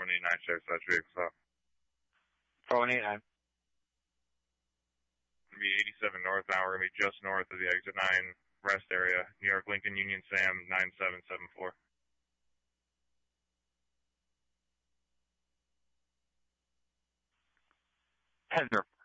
189 Sheriff, such vehicle stop. 4189. Gonna be 87 north now. We're gonna be just north of the exit 9 rest area. New York Lincoln Union Sam 9774. Heather